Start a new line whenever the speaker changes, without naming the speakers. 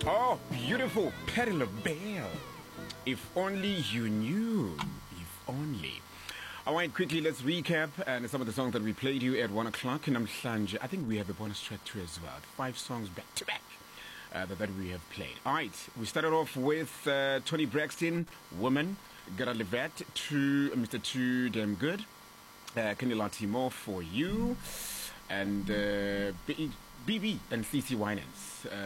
Oh, beautiful Patti LaBelle. If only you knew. If only. All right, quickly, let's recap and some of the songs that we played you at 1 o'clock. And I think we have a bonus track too as well. 5 songs back to back that we have played. All right, we started off with Tony Braxton, Woman, Gara Levette, Mr. Too Damn Good, Kenny Latimo, For You, and BB and CC Winans.